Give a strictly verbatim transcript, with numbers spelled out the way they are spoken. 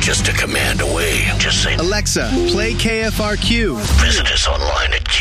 just a command away. Just say, Alexa, play K F R Q. Visit us online at K